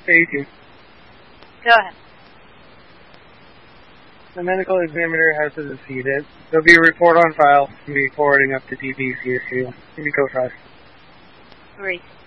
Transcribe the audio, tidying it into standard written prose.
18. Go ahead. The medical examiner has to decide it. There'll be a report on file to be forwarding up to DBCSU. You can go first. Maurice.